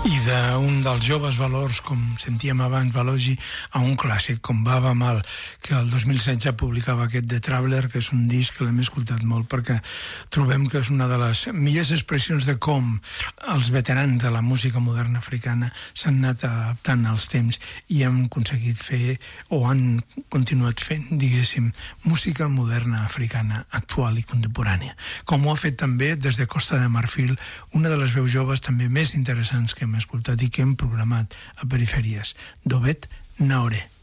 I d'un dels joves valors, com sentíem abans, Balogi, a un clàssic, com Baba Mal, que el 2016 publicava aquest The Traveler, que és un disc que l'hem escoltat molt, perquè trobem que és una de les millors expressions de com els veterans de la música moderna africana s'han anat adaptant als temps i han aconseguit fer, o han continuat fent, diguéssim, música moderna africana, actual i contemporània. Com ho ha fet també des de Costa de Marfil, una de les veus joves també més interessants que hem escoltat i que hem programat a Perifèries, Dobet Naoré.